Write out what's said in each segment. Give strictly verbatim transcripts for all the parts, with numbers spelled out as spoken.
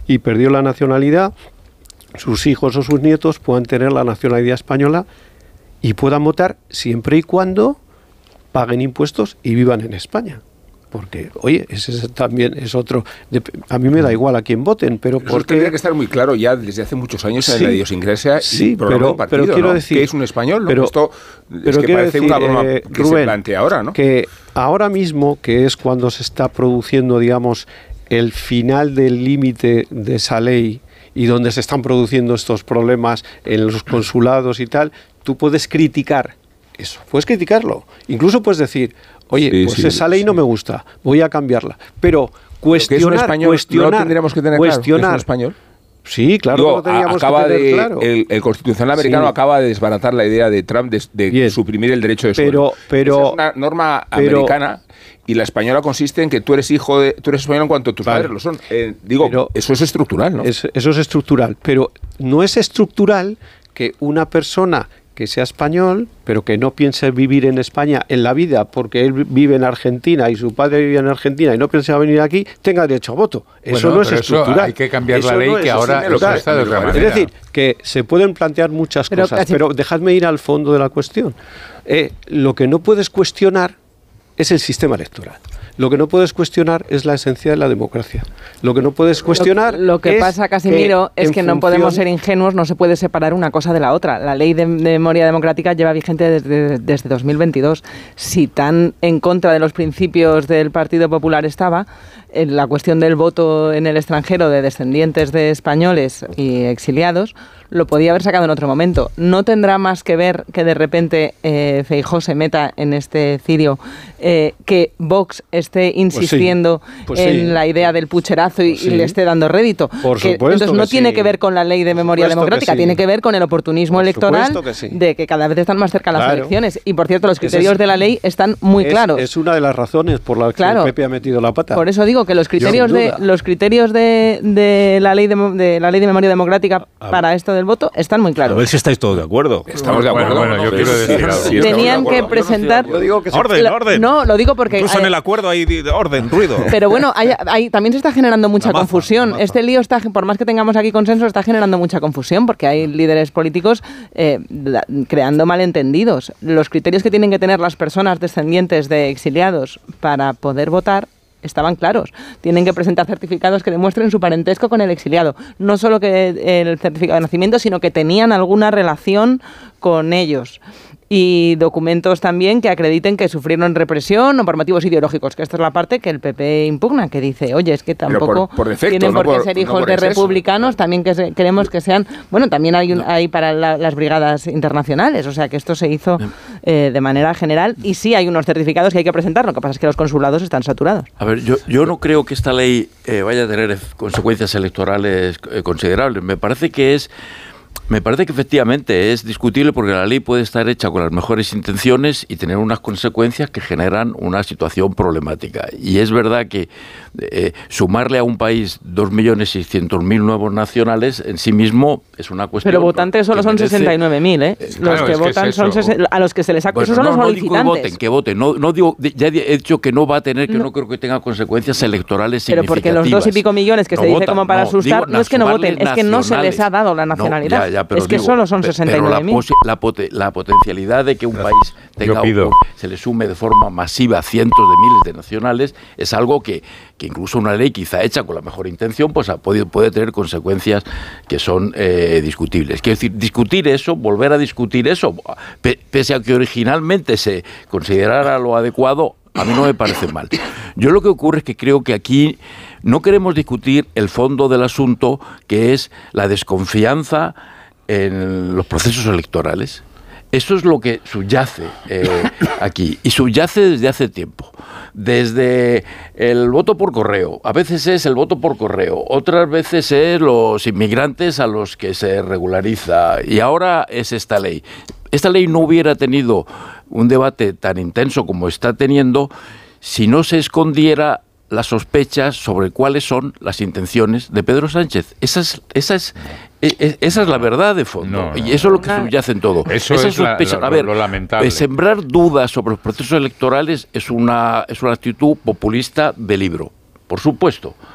y perdió la nacionalidad, sus hijos o sus nietos puedan tener la nacionalidad española y puedan votar siempre y cuando paguen impuestos y vivan en España. Porque, oye, ese también es otro... De, a mí me da igual a quién voten, pero Eso porque... tendría que estar muy claro ya desde hace muchos años Sí, en la idiosincrasia sí, y programa pero, de partido, pero quiero ¿no? decir... ¿Qué es un español? ¿no? Pero, Esto pero es que quiero parece decir, una broma eh, que Rubén, se plantea ahora, ¿no? Que ahora mismo, que es cuando se está produciendo, digamos, el final del límite de esa ley y donde se están produciendo estos problemas en los consulados y tal, tú puedes criticar eso, puedes criticarlo. Incluso puedes decir... Oye, sí, pues sí, esa ley sí. no me gusta, voy a cambiarla. Pero cuestionar, ¿Que es un español, cuestionar, no tendríamos que tener cuestionar. claro, ¿es un español? Sí, claro. Digo, que lo teníamos acaba que tener de, claro. el, el Constitucional americano Sí. acaba de desbaratar la idea de Trump de, de Bien. suprimir el derecho de Pero, suelo. pero, Esa es una norma pero, americana y la española consiste en que tú eres hijo de, tú eres español en cuanto tus vale. padres lo son. Eh, digo, Pero eso es estructural, ¿no? Es, eso es estructural, pero no es estructural que una persona que sea español, pero que no piense vivir en España en la vida porque él vive en Argentina y su padre vive en Argentina y no piensa venir aquí, tenga derecho a voto. Eso bueno, no es pero estructural. Eso hay que cambiar eso la ley no que es ahora estructural. está de otra manera. Es decir, que se pueden plantear muchas pero cosas, casi... pero dejadme ir al fondo de la cuestión. Eh, lo que no puedes cuestionar es el sistema electoral. Lo que no puedes cuestionar es la esencia de la democracia. Lo que no puedes cuestionar Lo, lo que es pasa, Casimiro, que es en que no función... podemos ser ingenuos, no se puede separar una cosa de la otra. La ley de, de memoria democrática lleva vigente desde, desde dos mil veintidós. Si tan en contra de los principios del Partido Popular estaba, en la cuestión del voto en el extranjero de descendientes de españoles y exiliados, lo podía haber sacado en otro momento. No tendrá más que ver que de repente eh, Feijóo se meta en este cirio, eh, que Vox esté insistiendo pues sí, pues en sí. la idea del pucherazo y, Pues sí. y le esté dando rédito. Por Que, supuesto entonces no que tiene sí. que ver con la ley de Por memoria supuesto democrática, que sí. tiene que ver con el oportunismo Por electoral supuesto que sí. de que cada vez están más cerca las Claro. elecciones. Y por cierto, los Ese criterios es- de la ley están muy es, claros. Es una de las razones por las Claro. que el P P ha metido la pata. Por eso digo que los criterios Sin de duda. los criterios de, de la ley de, de la ley de memoria democrática A para esto del voto están muy A claros. ver si estáis todos de acuerdo. Estamos de acuerdo. Bueno, bueno, yo Sí, quiero sí, decir sí, algo. sí, estamos de Tenían que acuerdo. presentar Yo digo que se- Orden, La- orden. No, lo digo porque Incluso hay- en el acuerdo hay de- de orden, ruido. Pero bueno, hay, hay- también se está generando mucha La maza, confusión. la maza. Este lío está, por más que tengamos aquí consenso, está generando mucha confusión porque hay líderes políticos eh, da- creando malentendidos. Los criterios que tienen que tener las personas descendientes de exiliados para poder votar estaban claros. Tienen que presentar certificados que demuestren su parentesco con el exiliado. No solo que el certificado de nacimiento, sino que tenían alguna relación con ellos. Y documentos también que acrediten que sufrieron represión o por motivos ideológicos, que esta es la parte que el P P impugna, que dice, oye, es que Pero tampoco por- por defecto, tienen no por qué por- ser no hijos por de exceso. republicanos, también que se- queremos que sean, bueno, también hay, un, hay para la- las brigadas internacionales, o sea que esto se hizo eh, de manera general y sí hay unos certificados que hay que presentar, lo que pasa es que los consulados están saturados. A ver, yo, yo no creo que esta ley eh, vaya a tener ef- consecuencias electorales eh, considerables. Me parece que es, me parece que efectivamente es discutible porque la ley puede estar hecha con las mejores intenciones y tener unas consecuencias que generan una situación problemática. Y es verdad que eh, sumarle a un país dos millones seiscientos mil nuevos nacionales en sí mismo es una cuestión. Pero votantes solo que son merece- sesenta y nueve mil, ¿eh? Los claro, que es que votan es son eso. sesen- a los que se les ha... Bueno, esos son no, los no digo que solicitantes. voten, que voten. No, no digo, ya he dicho que no va a tener, que No. no, creo que tenga consecuencias electorales Pero porque los dos y pico millones que se dice como para asustar, no es que no voten, es que no se les ha dado la nacionalidad. No, ya, ya, pero es que digo, solo son pe- sesenta y pero nueve la, mil. posi- la, pote- la potencialidad de que un país tenga pido. un- se le sume de forma masiva cientos de miles de nacionales es algo que, que incluso una ley quizá hecha con la mejor intención pues ha podido, puede tener consecuencias que son eh, discutibles. Quiero decir, discutir eso, volver a discutir eso, pe- pese a que originalmente se considerara lo adecuado, a mí no me parece mal. Yo lo que ocurre es que creo que aquí no queremos discutir el fondo del asunto, que es la desconfianza en los procesos electorales. Eso es lo que subyace eh, aquí, y subyace desde hace tiempo. Desde el voto por correo, a veces es el voto por correo, otras veces es los inmigrantes a los que se regulariza, y ahora es esta ley. Esta ley no hubiera tenido un debate tan intenso como está teniendo si no se escondiera las sospechas sobre cuáles son las intenciones de Pedro Sánchez. Esa es, esa es, e- esa es la verdad de fondo. No, no. Y eso es lo que subyace en todo. Eso Esas es la- sospechas- lo- a ver, lo lamentable. eh, sembrar dudas sobre los procesos electorales es una, es una actitud populista de libro, por supuesto.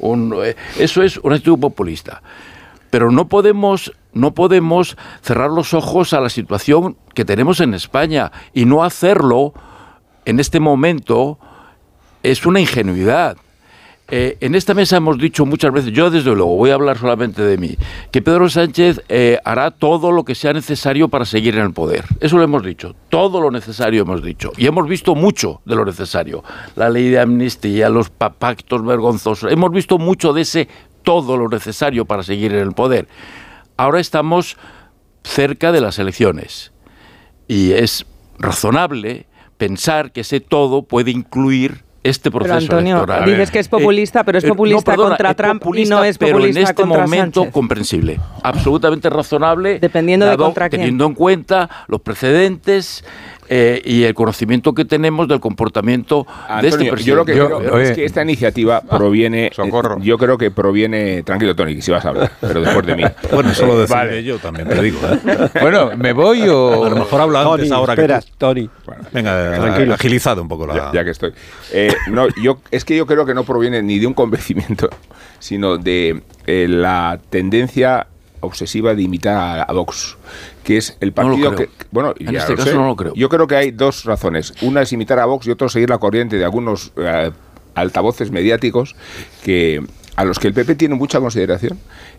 Un, eh, eso es una actitud populista. Pero no podemos, no podemos cerrar los ojos a la situación que tenemos en España, y no hacerlo en este momento es una ingenuidad. Eh, en esta mesa hemos dicho muchas veces, yo desde luego voy a hablar solamente de mí, que Pedro Sánchez eh, hará todo lo que sea necesario para seguir en el poder. Eso lo hemos dicho, todo lo necesario hemos dicho. Y hemos visto mucho de lo necesario. La ley de amnistía, los pactos vergonzosos, hemos visto mucho de ese todo lo necesario para seguir en el poder. Ahora estamos cerca de las elecciones y es razonable pensar que ese todo puede incluir este proceso pero Antonio, electoral. dices que es populista, eh, pero es populista eh, no, perdona, contra es Trump populista, y no es populista pero en este contra momento Sánchez. Comprensible, absolutamente razonable, dependiendo dado, de contra quién. Teniendo en cuenta los precedentes eh, y el conocimiento que tenemos del comportamiento Antonio, de este presidente. Yo lo que yo, creo oye, es que esta iniciativa proviene, socorro. yo creo que proviene, tranquilo Tony, que si vas a hablar, pero después de mí. Bueno, eso lo deciré Vale. yo también, te digo. ¿eh? Bueno, ¿me voy o...? A lo mejor habla antes Tony, ahora espera, que tú. Tony. Bueno, Venga, Tranquilo. agilizado un poco la... ya, ya que estoy. Eh, no, yo, es que yo creo que no proviene ni de un convencimiento, sino de eh, la tendencia obsesiva de imitar a, a Vox, que es el No lo partido creo. que... Bueno, En ya este lo caso sé. no lo creo. Yo creo que hay dos razones. Una es imitar a Vox y otra es seguir la corriente de algunos eh, altavoces mediáticos que a los que el P P tiene mucha consideración.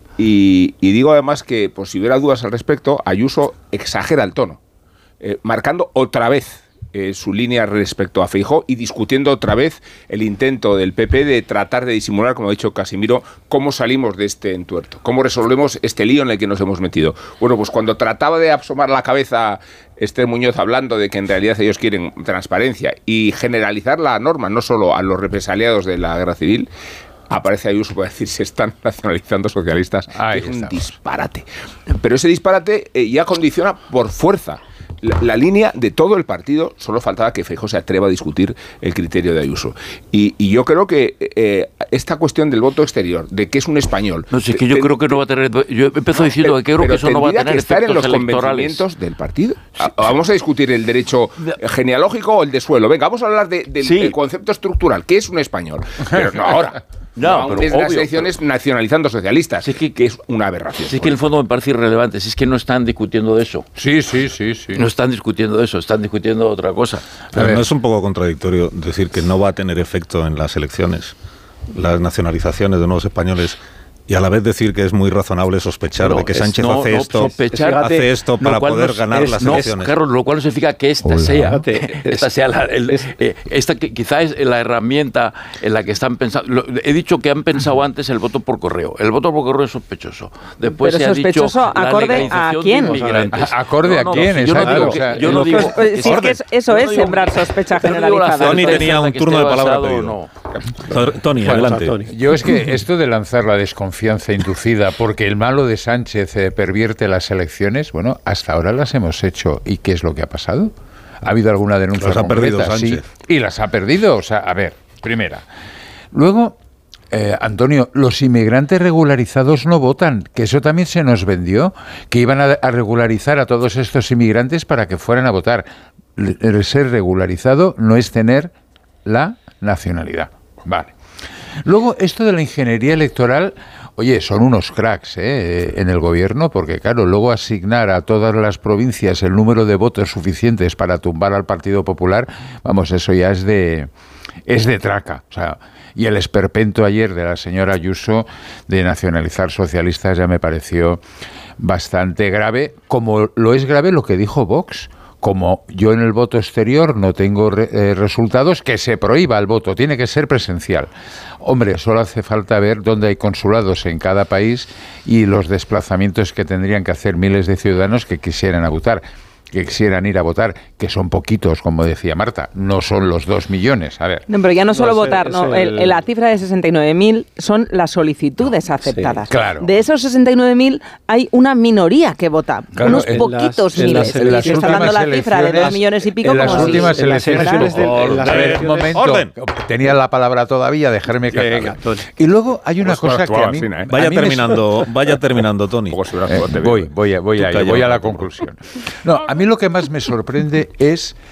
Y, y digo además que, por si hubiera dudas al respecto, Ayuso exagera el tono, eh, marcando otra vez Eh, su línea respecto a Feijóo y discutiendo otra vez el intento del P P de tratar de disimular, como ha dicho Casimiro, cómo salimos de este entuerto, cómo resolvemos este lío en el que nos hemos metido. Bueno, pues cuando trataba de asomar la cabeza Esther Muñoz hablando de que en realidad ellos quieren transparencia y generalizar la norma, no solo a los represaliados de la guerra civil, aparece Ayuso para decir se están nacionalizando socialistas. Ahí es un estamos. disparate. Pero ese disparate eh, ya condiciona por fuerza La, la línea de todo el partido. Solo faltaba que Feijóo se atreva a discutir el criterio de Ayuso. Y, y yo creo que eh, esta cuestión del voto exterior, de que es un español... No sé, es que yo te, creo que no va a tener... Yo empezó diciendo que creo que eso no va a tener que estar en los efectos electorales. convencimientos del partido. Sí. Vamos a discutir el derecho genealógico o el de suelo. Venga, vamos a hablar de, de, sí. del concepto estructural, que es un español. Pero no ahora. No, no, pero desde obvio, las elecciones pero... nacionalizando socialistas, sí que, que es una aberración. Sí, es que en el fondo me parece irrelevante, si es que no están discutiendo de eso. Sí, sí, sí, sí. No están discutiendo de eso, están discutiendo otra cosa. Pero no es un poco contradictorio decir que no va a tener efecto en las elecciones las nacionalizaciones de nuevos españoles y a la vez decir que es muy razonable sospechar Pero de que es- Sánchez no, hace, no, esto, sospechar- hace esto para lo cual poder no es- ganar es- las no, elecciones? Carlos, lo cual no significa que esta Hola. sea, Fíjate, esta sea la, el- eh, esta que quizá es la herramienta en la que están pensando. Lo- he dicho que han pensado antes el voto por correo. El voto por correo es sospechoso. Después Pero se ha dicho sospechoso la acorde legalización a quién. de inmigrantes. A- acorde a quién, yo no exacto, digo o sea, que- yo no lo que- digo Pues, sí, es que es- eso yo es no digo- sembrar sospecha yo no digo la generalizada. Tony certeza tenía de un que turno esté de palabra basado o pedido. no. Tony, Bueno, adelante. Tony. Yo es que esto de lanzar la desconfianza inducida porque el malo de Sánchez eh, pervierte las elecciones, bueno, hasta ahora las hemos hecho. ¿Y qué es lo que ha pasado? ¿Ha habido alguna denuncia Las ha perdido concreta? Sí. Sánchez. Y las ha perdido. O sea, a ver, primera. Luego, eh, Antonio, los inmigrantes regularizados no votan, que eso también se nos vendió, que iban a, a regularizar a todos estos inmigrantes para que fueran a votar. Le- el ser regularizado no es tener la nacionalidad. Vale. Luego, esto de la ingeniería electoral, oye, son unos cracks ¿eh? en el gobierno, porque claro, luego asignar a todas las provincias el número de votos suficientes para tumbar al Partido Popular, vamos, eso ya es de, es de traca. O sea, y el esperpento ayer de la señora Ayuso de nacionalizar socialistas ya me pareció bastante grave, como lo es grave lo que dijo Vox. Como yo en el voto exterior no tengo re, eh, resultados, que se prohíba el voto, tiene que ser presencial. Hombre, solo hace falta ver dónde hay consulados en cada país y los desplazamientos que tendrían que hacer miles de ciudadanos que quisieran a votar, que quisieran ir a votar, que son poquitos, como decía Marta, no son los dos millones. A ver. No, pero ya no solo No, ese- votar, no. ese- El- el- la cifra de sesenta y nueve mil son las solicitudes aceptadas. claro. De esos sesenta y nueve mil hay una minoría que vota, Claro, unos en poquitos las- en miles. las- en Y las se está dando la últimas cifra de dos elecciones- millones y pico en las como si- últimas en las elecciones elecciones de- en las a ver, un elecciones- momento. ¡Orden! Tenía la palabra todavía, dejarme Venga, cagar. Tony. Y luego hay una Pues cosa que actuaba a mí, así, ¿eh? a Vaya mí me- terminando, vaya terminando, Tony. Tampoco se hubiera Eh, jugado, te voy, veo. voy a, voy, Tú a, calla voy a un la poco. conclusión. No, a mí lo que más me sorprende es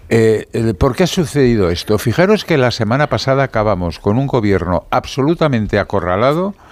Eh, ¿Por qué ha sucedido esto? Fijaros que la semana pasada acabamos con un gobierno absolutamente acorralado,